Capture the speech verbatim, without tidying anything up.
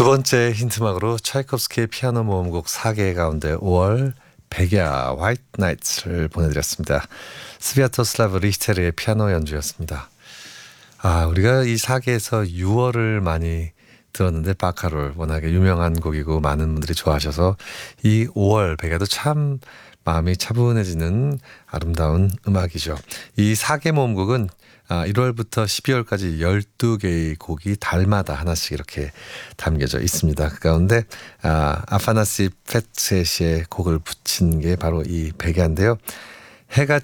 번째 힌트막으로 차이콥스키의 피아노 모음곡 네 개 가운데 오월 백야 화이트 나이트를 보내드렸습니다. 스비아토슬라브 리히테르의 피아노 연주였습니다. 아, 우리가 이 네 개에서 유월을 많이 들었는데 바카롤 워낙에 유명한 곡이고 많은 분들이 좋아하셔서 이 오월 백야도 참 마음이 차분해지는 아름다운 음악이죠. 이 네 개 모음곡은 일월부터 십이월까지 열두 개의 곡이 달마다 하나씩 이렇게 담겨져 있습니다. 그 가운데 아파나시 페트세시의 곡을 붙인 게 바로 이 백야인데요. 해가